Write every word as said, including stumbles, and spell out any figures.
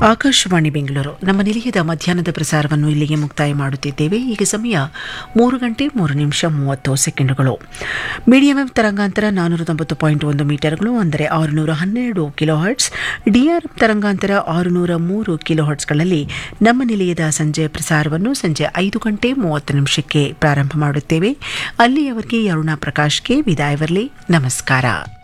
ಆಕಾಶವಾಣಿ ಬೆಂಗಳೂರು ನಮ್ಮ ನಿಲಯದ ಮಧ್ಯಾಹ್ನದ ಪ್ರಸಾರವನ್ನು ಇಲ್ಲಿಗೆ ಮುಕ್ತಾಯ ಮಾಡುತ್ತಿದ್ದೇವೆ. ಈಗ ಸಮಯ ಮೂರು ಗಂಟೆ ಮೂರು ನಿಮಿಷ ಮೂವತ್ತು ಸೆಕೆಂಡುಗಳು. ಮೀಡಿಯಂ ವೇವ್ ತರಂಗಾಂತರ ನಾನ್ನೂರ ತೊಂಬತ್ತು ಪಾಯಿಂಟ್ ಒಂದು ಮೀಟರ್ಗಳು ಅಂದರೆ ಆರುನೂರ ಹನ್ನೆರಡು ಕಿಲೋ ಹರ್ಟ್ಸ್, ಡಿಆರ್ಎಂ ತರಂಗಾಂತರ ಆರುನೂರ ಮೂರು ಕಿಲೋ ಹರ್ಟ್ಸ್ಗಳಲ್ಲಿ ನಮ್ಮ ನಿಲಯದ ಸಂಜೆ ಪ್ರಸಾರವನ್ನು ಸಂಜೆ ಐದು ಗಂಟೆ ಮೂವತ್ತು ನಿಮಿಷಕ್ಕೆ ಪ್ರಾರಂಭ ಮಾಡುತ್ತೇವೆ. ಅಲ್ಲಿಯವರೆಗೆ ಅರುಣಾ ಪ್ರಕಾಶ್ಗೆ ವಿದಾಯವರಲಿ. ನಮಸ್ಕಾರ.